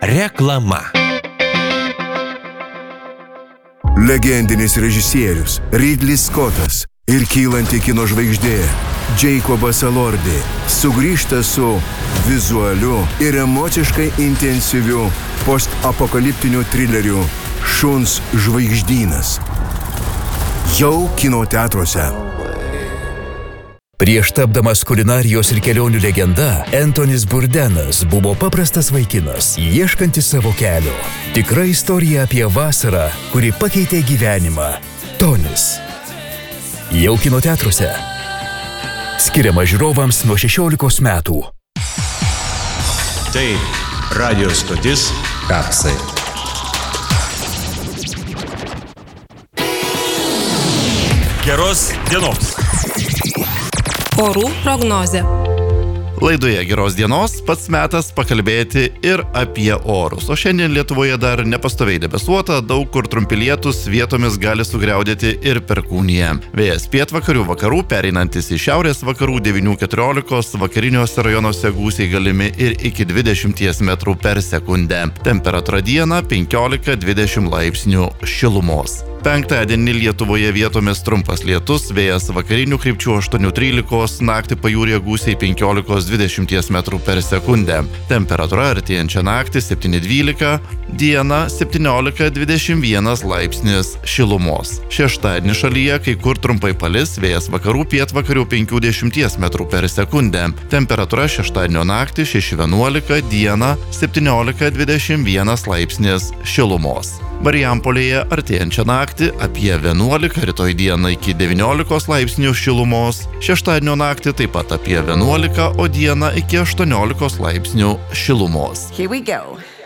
Reklama. Legendinis režisierius Ridley Scottas ir kylanti kino žvaigždė Jacobas Elordi sugrįžta su vizualiu ir emociškai intensyviu postapokaliptiniu trileriu Šuns žvaigždynas. Jau kino teatruose. Prieš tapdamas kulinarijos ir kelionių legenda, Antonis Bourdain buvo paprastas vaikinas, ieškantis savo kelio. Tikra istorija apie vasarą, kuri pakeitė gyvenimą. Tonis. Jau kino teatruose. Skiriama žiūrovams nuo 16 metų. Tai radio stotis Kapsai. Geros dienos. Orų prognozė. Laidoje Geros dienos pats metas pakalbėti ir apie orus. O šiandien Lietuvoje dar nepastoviai debesuota, daug kur trumpi lietūs, vietomis gali sugriaudėti ir perkūnija. Vėjas pietvakarių vakarų, pereinantis į šiaurės vakarų 9–14, vakariniuose rajonuose gūsiai galimi ir iki 20 metrų per sekundę. Temperatūra dieną 15–20 laipsnių šilumos. Penktadienį Lietuvoje vietomis trumpas lietus, vėjas vakarinių krypčių 8–13, naktį pajūryje gūsiai 15–20 metrų per sekundę. Temperatūra artėjančią naktį 7–12, dieną 17–21 laipsnis šilumos. Šeštadienį šalyje kai kur trumpai palis, vėjas vakarų pietvakarių 50 metrų per sekundę. Temperatūra šeštadienio naktį 6–11, dieną 17–21 laipsnis šilumos. Marijampolėje artėjančią naktį apie 11, rytoj dieną iki 19 laipsnių šilumos, šeštadienio naktį taip pat apie 11, o dieną iki 18 laipsnių šilumos. Here we go.